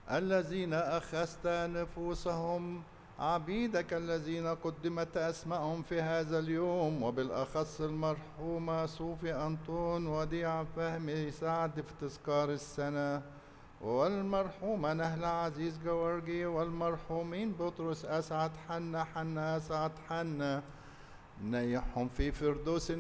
الذين أخذت نفوسهم، عبيدك الذين قدمت أسمائهم في هذا اليوم، وبالأخص المرحومة صوفي أنطون وديع فهمي سعد في تذكار السنة، والمرحومة نهلة عزيز جورجي، والمرحومين بطرس أسعد حنا أسعد حنا، نيحهم في فردوس